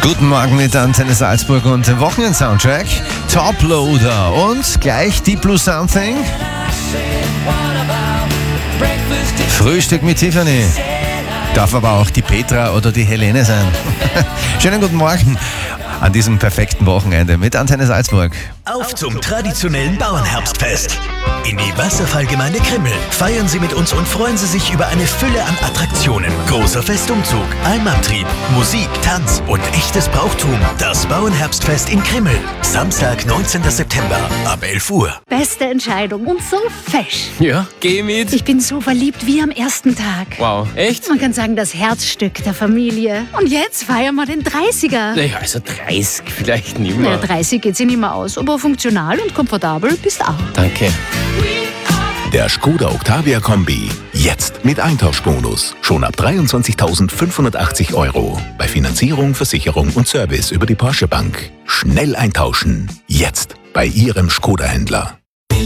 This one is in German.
Guten Morgen mit Antenne Salzburg und dem Wochenend-Soundtrack. Toploader und gleich Deep Blue Something. Frühstück mit Tiffany. Darf aber auch die Petra oder die Helene sein. Schönen guten Morgen an diesem perfekten Wochenende mit Antenne Salzburg. Auf zum traditionellen Bauernherbstfest. In die Wasserfallgemeinde Krimml feiern Sie mit uns und freuen Sie sich über eine Fülle an Attraktionen. Großer Festumzug, Almantrieb, Musik, Tanz und echtes Brauchtum. Das Bauernherbstfest in Krimml. Samstag, 19. September ab 11 Uhr. Beste Entscheidung und so fesch. Ja, geh mit. Ich bin so verliebt wie am ersten Tag. Wow, echt? Man kann sagen, das Herzstück der Familie. Und jetzt feiern wir den 30er. Naja, also 30 vielleicht nicht mehr. Ja, 30 geht sich nicht mehr aus, aber funktional und komfortabel bist auch. Danke. Der Skoda Octavia Kombi. Jetzt mit Eintauschbonus. Schon ab 23.580 €. Bei Finanzierung, Versicherung und Service über die Porsche Bank. Schnell eintauschen. Jetzt bei Ihrem Skoda-Händler.